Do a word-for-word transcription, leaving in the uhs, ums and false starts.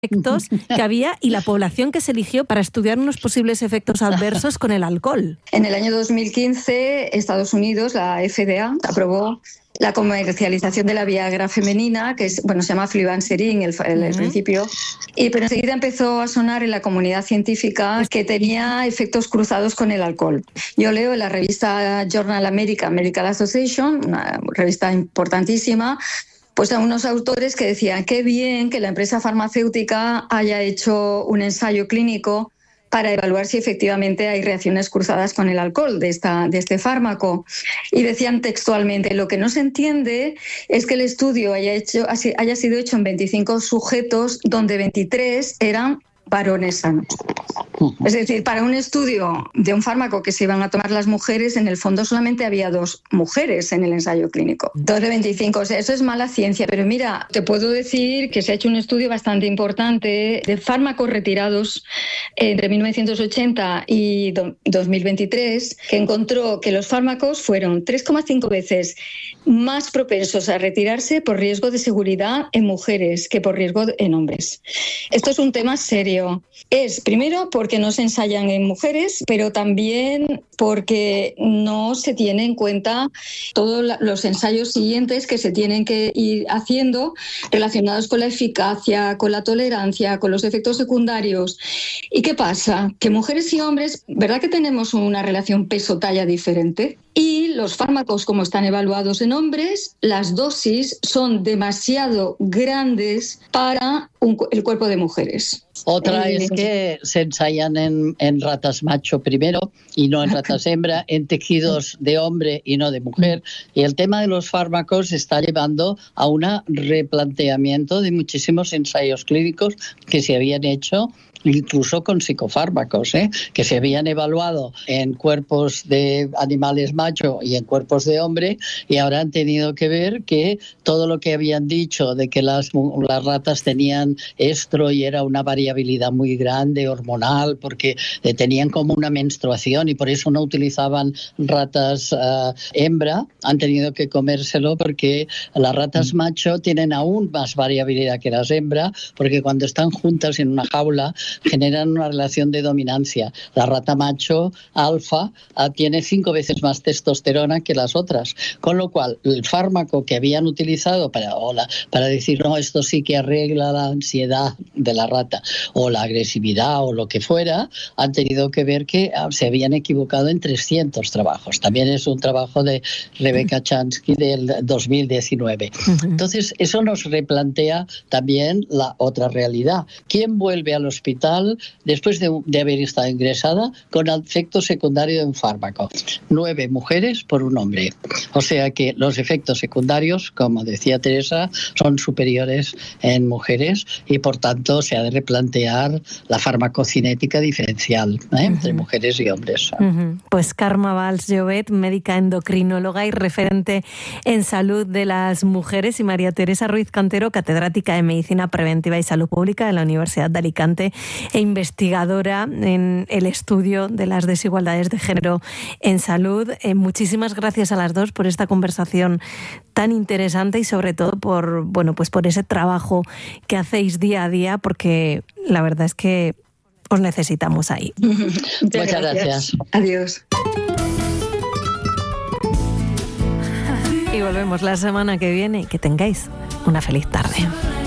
efectos que había y la población que se eligió para estudiar unos posibles efectos adversos con el alcohol. En el año dos mil quince, Estados Unidos, la F D A, aprobó la comercialización de la Viagra femenina, que es, bueno, se llama flibanserin el, el, el uh-huh. principio, y, pero enseguida empezó a sonar en la comunidad científica que tenía efectos cruzados con el alcohol. Yo leo en la revista Journal American Medical Association, una revista importantísima, pues a unos autores que decían qué bien que la empresa farmacéutica haya hecho un ensayo clínico para evaluar si efectivamente hay reacciones cruzadas con el alcohol de, esta, de este fármaco. Y decían textualmente, lo que no se entiende es que el estudio haya, hecho, haya sido hecho en veinticinco sujetos, donde veintitrés eran varones sanos. Es decir, para un estudio de un fármaco que se iban a tomar las mujeres, en el fondo solamente había dos mujeres en el ensayo clínico. Dos de veinticinco, o sea, eso es mala ciencia. Pero mira, te puedo decir que se ha hecho un estudio bastante importante de fármacos retirados entre mil novecientos ochenta y dos mil veintitrés, que encontró que los fármacos fueron tres coma cinco veces más propensos a retirarse por riesgo de seguridad en mujeres que por riesgo en hombres. Esto es un tema serio. Es, primero, porque no se ensayan en mujeres, pero también porque no se tiene en cuenta todos los ensayos siguientes que se tienen que ir haciendo relacionados con la eficacia, con la tolerancia, con los efectos secundarios. ¿Y qué pasa? Que mujeres y hombres, ¿verdad que tenemos una relación peso-talla diferente? Y los fármacos, como están evaluados en hombres, las dosis son demasiado grandes para un, el cuerpo de mujeres. Otra eh, es que se ensayan en, en ratas macho primero y no en ratas hembra, en tejidos de hombre y no de mujer. Y el tema de los fármacos está llevando a un replanteamiento de muchísimos ensayos clínicos que se habían hecho incluso con psicofármacos, ¿eh? que se habían evaluado en cuerpos de animales macho y en cuerpos de hombre, y ahora han tenido que ver que todo lo que habían dicho de que las, las ratas tenían estro y era una variabilidad muy grande hormonal porque eh, tenían como una menstruación y por eso no utilizaban ratas uh, hembra, han tenido que comérselo porque las ratas macho tienen aún más variabilidad que las hembra, porque cuando están juntas en una jaula generan una relación de dominancia. La rata macho alfa ah, tiene cinco veces más testosterona que las otras, con lo cual el fármaco que habían utilizado para, o la, para decir no, esto sí que arregla la ansiedad de la rata o la agresividad o lo que fuera, han tenido que ver que ah, se habían equivocado en trescientos trabajos. También es un trabajo de Rebecca Chansky del dos mil diecinueve. Entonces eso nos replantea también la otra realidad. ¿Quién vuelve al hospital después de, de haber estado ingresada con efecto secundario de un fármaco? Nueve mujeres por un hombre. O sea que los efectos secundarios, como decía Teresa, son superiores en mujeres y por tanto se ha de replantear la farmacocinética diferencial ¿eh? uh-huh. entre mujeres y hombres. Uh-huh. Pues Carme Valls Llobet, médica endocrinóloga y referente en salud de las mujeres, y María Teresa Ruiz Cantero, catedrática de Medicina Preventiva y Salud Pública de la Universidad de Alicante e investigadora en el estudio de las desigualdades de género en salud. Eh, muchísimas gracias a las dos por esta conversación tan interesante y sobre todo por, bueno, pues por ese trabajo que hacéis día a día, porque la verdad es que os necesitamos ahí. Muchas, Muchas gracias. gracias. Adiós. Y volvemos la semana que viene. Que tengáis una feliz tarde.